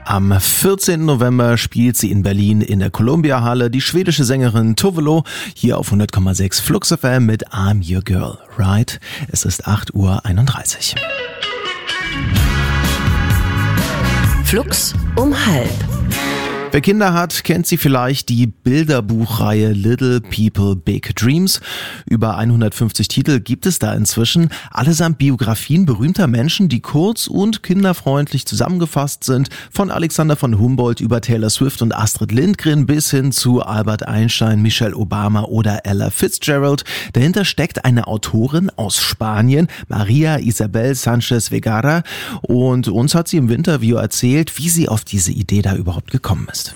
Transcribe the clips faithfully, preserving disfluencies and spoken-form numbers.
Am vierzehnten November spielt sie in Berlin in der Columbia-Halle die schwedische Sängerin Tove Lo hier auf hundert Komma sechs Flux F M mit I'm Your Girl, Right? Es ist acht Uhr einunddreißig. Flux um halb. Wer Kinder hat, kennt sie vielleicht die Bilderbuchreihe Little People Big Dreams. Über hundertfünfzig Titel gibt es da inzwischen, allesamt Biografien berühmter Menschen, die kurz und kinderfreundlich zusammengefasst sind, von Alexander von Humboldt über Taylor Swift und Astrid Lindgren bis hin zu Albert Einstein, Michelle Obama oder Ella Fitzgerald. Dahinter steckt eine Autorin aus Spanien, Maria Isabel Sánchez Vergara, und uns hat sie im Interview erzählt, wie sie auf diese Idee da überhaupt gekommen ist.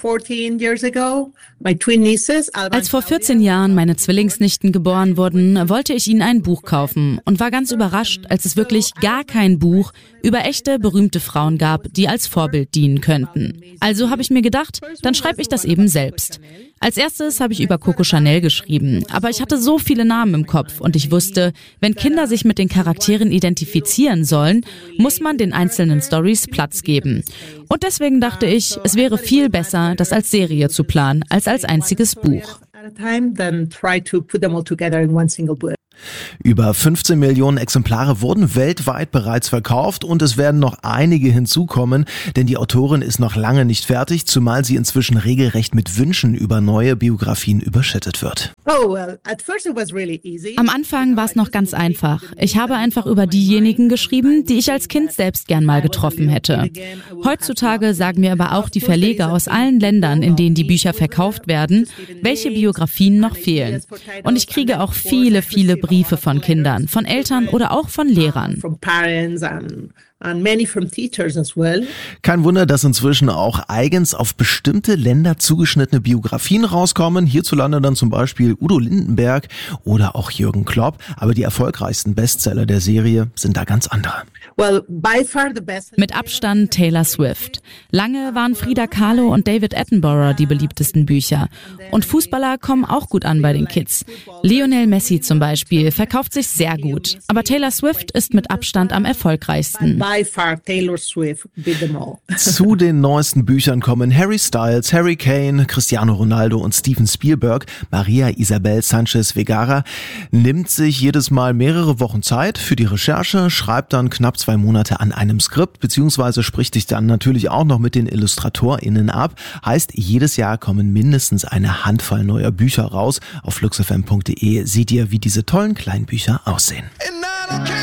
Als vor vierzehn Jahren meine Zwillingsnichten geboren wurden, wollte ich ihnen ein Buch kaufen und war ganz überrascht, als es wirklich gar kein Buch über echte, berühmte Frauen gab, die als Vorbild dienen könnten. Also habe ich mir gedacht, dann schreibe ich das eben selbst. Als erstes habe ich über Coco Chanel geschrieben, aber ich hatte so viele Namen im Kopf und ich wusste, wenn Kinder sich mit den Charakteren identifizieren sollen, muss man den einzelnen Stories Platz geben. Und deswegen dachte ich, es wäre viel besser, das als Serie zu planen, als als einziges Buch. Über fünfzehn Millionen Exemplare wurden weltweit bereits verkauft und es werden noch einige hinzukommen, denn die Autorin ist noch lange nicht fertig, zumal sie inzwischen regelrecht mit Wünschen über neue Biografien überschüttet wird. Am Anfang war es noch ganz einfach. Ich habe einfach über diejenigen geschrieben, die ich als Kind selbst gern mal getroffen hätte. Heutzutage sagen mir aber auch die Verleger aus allen Ländern, in denen die Bücher verkauft werden, welche Biografien noch fehlen. Und ich kriege auch viele, viele Briefe von Kindern, von Eltern oder auch von Lehrern. Kein Wunder, dass inzwischen auch eigens auf bestimmte Länder zugeschnittene Biografien rauskommen. Hierzulande dann zum Beispiel Udo Lindenberg oder auch Jürgen Klopp. Aber die erfolgreichsten Bestseller der Serie sind da ganz andere. Mit Abstand Taylor Swift. Lange waren Frida Kahlo und David Attenborough die beliebtesten Bücher. Und Fußballer kommen auch gut an bei den Kids. Lionel Messi zum Beispiel verkauft sich sehr gut. Aber Taylor Swift ist mit Abstand am erfolgreichsten. Zu den neuesten Büchern kommen Harry Styles, Harry Kane, Cristiano Ronaldo und Steven Spielberg. Maria Isabel Sánchez Vergara nimmt sich jedes Mal mehrere Wochen Zeit für die Recherche, schreibt dann knapp zwei Monate an einem Skript, beziehungsweise spricht sich dann natürlich auch noch mit den IllustratorInnen ab. Heißt, jedes Jahr kommen mindestens eine Handvoll neuer Bücher raus. Auf flux f m punkt d e seht ihr, wie diese tollen kleinen Bücher aussehen.